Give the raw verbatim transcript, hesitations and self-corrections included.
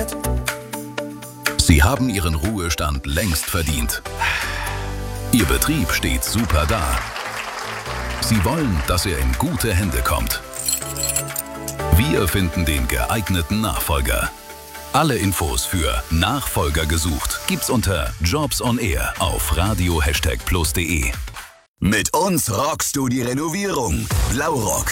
Sie haben Ihren Ruhestand längst verdient. Ihr Betrieb steht super da. Sie wollen, dass er in gute Hände kommt. Wir finden den geeigneten Nachfolger. Alle Infos für Nachfolger gesucht gibt's unter Jobs on Air auf radio Hashtag plus punkt de. Mit uns rockst du die Renovierung. Blaurock.